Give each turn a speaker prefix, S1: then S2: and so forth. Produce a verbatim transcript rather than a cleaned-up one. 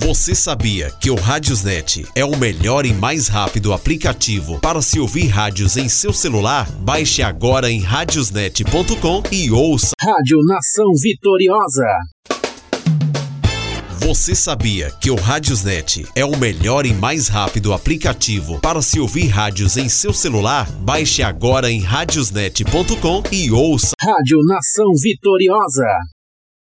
S1: Você sabia que o Radiosnet é o melhor e mais rápido aplicativo para se ouvir rádios em seu celular? Baixe agora em radiosnet ponto com e ouça
S2: Rádio Nação Vitoriosa.
S1: Você sabia que o Radiosnet é o melhor e mais rápido aplicativo para se ouvir rádios em seu celular? Baixe agora em radiosnet ponto com e ouça
S2: Rádio Nação Vitoriosa.